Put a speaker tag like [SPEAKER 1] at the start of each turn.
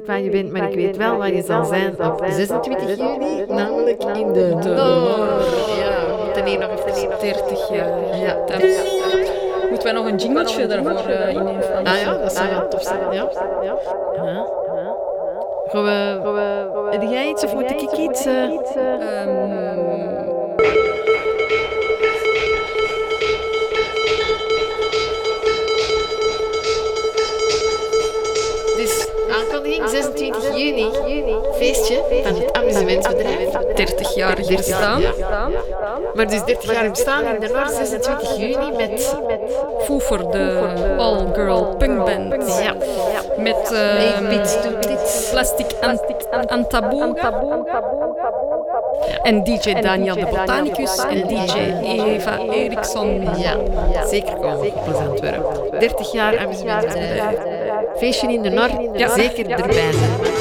[SPEAKER 1] niet waar je bent, maar ik weet wel waar je zal zijn op 26 juni, namelijk in de Noor. Ja, we moeten hier nog even
[SPEAKER 2] 30 jaar.
[SPEAKER 1] Ja.
[SPEAKER 2] Moeten wij nog een jingletje daarvoor innemen?
[SPEAKER 1] Ah ja, dat zou wel tof zijn. Ja. Heb jij iets of moet ik iets? Dus aankondiging 26 juni, feestje van het amusementsbedrijf.
[SPEAKER 2] 30 jaar bestaan.
[SPEAKER 1] Maar dus 30 jaar bestaan in de Noord, 26 juni met
[SPEAKER 2] Foefer, de all-girl punkband.
[SPEAKER 1] Ja.
[SPEAKER 2] Met Plastic Antaboga. En DJ Daniel de Botanicus en DJ Eva Eriksson.
[SPEAKER 1] Ja, zeker komen op Antwerpen. 30 jaar amusementsbedrijf. Feestje in de Noord, zeker erbij zijn.